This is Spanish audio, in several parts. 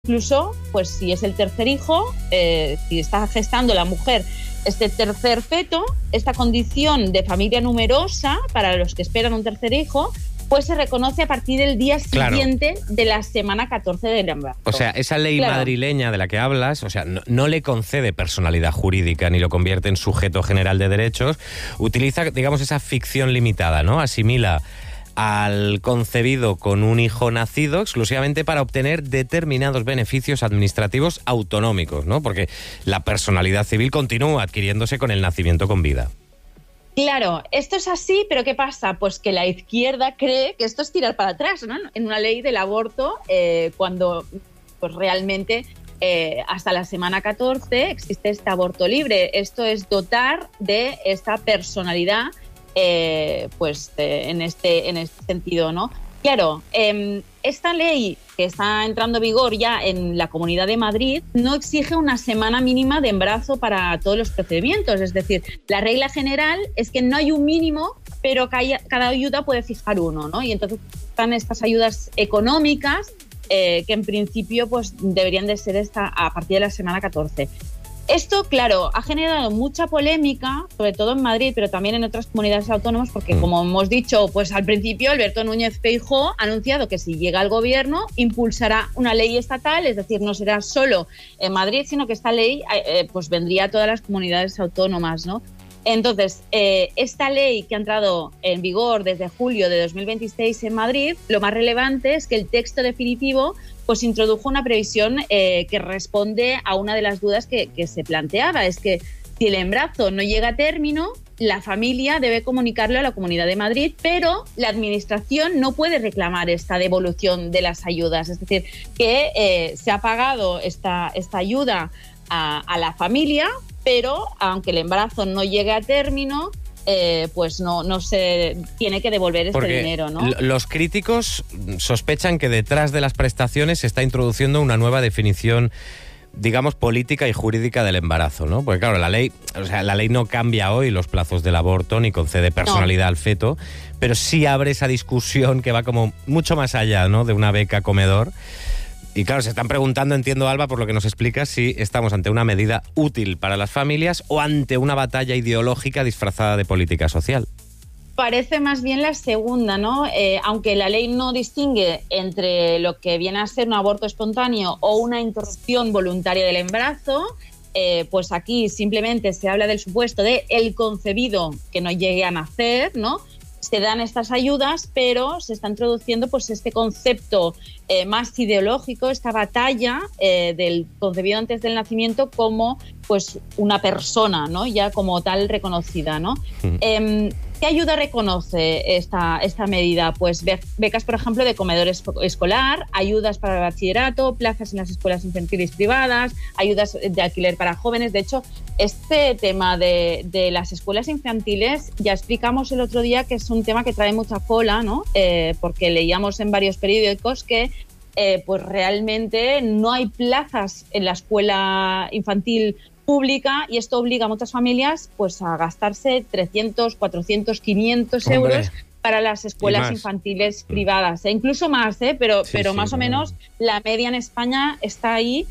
incluso, pues si es el tercer hijo, si está gestando la mujer este tercer feto, esta condición de familia numerosa para los que esperan un tercer hijo, pues se reconoce a partir del día siguiente de la semana 14 del embarazo. O sea, esa ley madrileña de la que hablas, o sea, no le concede personalidad jurídica ni lo convierte en sujeto general de derechos, utiliza, digamos, esa ficción limitada, ¿no? Asimila al concebido con un hijo nacido exclusivamente para obtener determinados beneficios administrativos autonómicos, ¿no? Porque la personalidad civil continúa adquiriéndose con el nacimiento con vida. Claro, esto es así, pero ¿qué pasa? Pues que la izquierda cree que esto es tirar para atrás, ¿no? En una ley del aborto, cuando pues realmente hasta la semana 14 existe este aborto libre. Esto es dotar de esta personalidad en este sentido, ¿no? Claro, esta ley que está entrando en vigor ya en la Comunidad de Madrid no exige una semana mínima de embarazo para todos los procedimientos. Es decir, la regla general es que no hay un mínimo, pero cada ayuda puede fijar uno, ¿no? Y entonces están estas ayudas económicas que en principio pues deberían de ser a partir de la semana 14. Esto, claro, ha generado mucha polémica, sobre todo en Madrid, pero también en otras comunidades autónomas, porque como hemos dicho, pues al principio Alberto Núñez Feijóo ha anunciado que si llega al gobierno impulsará una ley estatal, es decir, no será solo en Madrid, sino que esta ley pues vendría a todas las comunidades autónomas, ¿no? Entonces, esta ley que ha entrado en vigor desde julio de 2026 en Madrid, lo más relevante es que el texto definitivo pues introdujo una previsión que responde a una de las dudas que se planteaba. Es que si el embarazo no llega a término, la familia debe comunicarlo a la Comunidad de Madrid, pero la Administración no puede reclamar esta devolución de las ayudas. Es decir, que se ha pagado esta ayuda a la familia, pero aunque el embarazo no llegue a término, pues no se tiene que devolver este dinero, ¿no? Los críticos sospechan que detrás de las prestaciones se está introduciendo una nueva definición, digamos, política y jurídica del embarazo, ¿no? Porque claro, la ley no cambia hoy los plazos del aborto ni concede personalidad al feto, pero sí abre esa discusión que va como mucho más allá, ¿no?, de una beca comedor. Y claro, se están preguntando, entiendo, Alba, por lo que nos explicas, si estamos ante una medida útil para las familias o ante una batalla ideológica disfrazada de política social. Parece más bien la segunda, ¿no? Aunque la ley no distingue entre lo que viene a ser un aborto espontáneo o una interrupción voluntaria del embarazo, pues aquí simplemente se habla del supuesto de el concebido que no llegue a nacer, ¿no? Se dan estas ayudas, pero se está introduciendo pues este concepto más ideológico, esta batalla del concebido antes del nacimiento como pues una persona, ¿no?, ya como tal reconocida, ¿no? ¿Qué ayuda reconoce esta medida? Pues becas, por ejemplo, de comedor escolar, ayudas para el bachillerato, plazas en las escuelas infantiles privadas, ayudas de alquiler para jóvenes. De hecho, este tema de las escuelas infantiles ya explicamos el otro día que es un tema que trae mucha cola, ¿no? Porque leíamos en varios periódicos que pues realmente no hay plazas en la escuela infantil pública y esto obliga a muchas familias pues a gastarse 300, 400, 500 euros para las escuelas infantiles privadas, incluso más, pero más o menos la media en España está ahí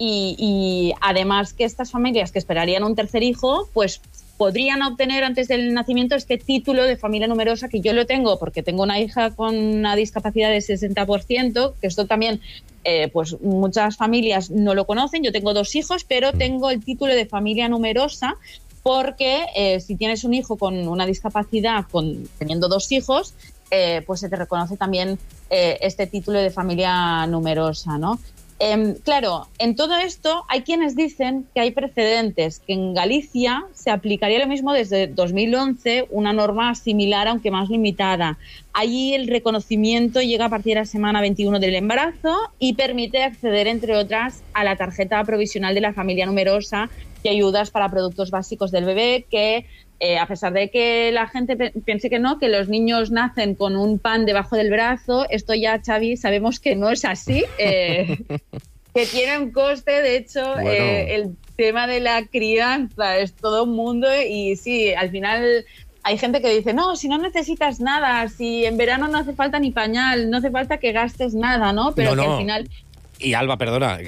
y además que estas familias que esperarían un tercer hijo pues podrían obtener antes del nacimiento este título de familia numerosa, que yo lo tengo porque tengo una hija con una discapacidad de 60%, que esto también pues muchas familias no lo conocen. Yo tengo 2 hijos, pero tengo el título de familia numerosa porque si tienes un hijo con una discapacidad, teniendo 2 hijos, pues se te reconoce también este título de familia numerosa, ¿no? Claro, en todo esto hay quienes dicen que hay precedentes, que en Galicia se aplicaría lo mismo desde 2011, una norma similar aunque más limitada. Allí el reconocimiento llega a partir de la semana 21 del embarazo y permite acceder, entre otras, a la tarjeta provisional de la familia numerosa y ayudas para productos básicos del bebé que a pesar de que la gente piense que no, que los niños nacen con un pan debajo del brazo, esto ya, Xavi, sabemos que no es así, que tiene un coste. De hecho, el tema de la crianza es todo un mundo y sí, al final hay gente que dice, no, si no necesitas nada, si en verano no hace falta ni pañal, no hace falta que gastes nada, ¿no? Pero que al final Y Alba, perdona,